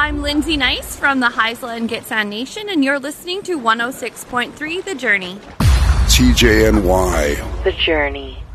I'm Lindsay Nice from the Haisla and Gitxsan Nation, and you're listening to 106.3 The Journey. TJNY. The Journey.